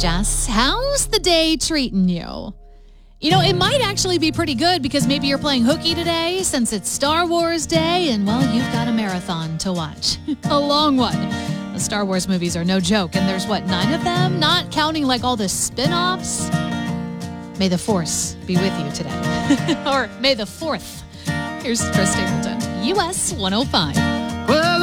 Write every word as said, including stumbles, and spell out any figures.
Jess. How's the day treating you? You know, it might actually be pretty good because maybe you're playing hooky today since it's Star Wars Day and, well, you've got a marathon to watch. A long one. The Star Wars movies are no joke, and there's, what, nine of them? Not counting, like, all the spin-offs? May the Force be with you today. Or may the Fourth. Here's Chris Stapleton, U S one oh five.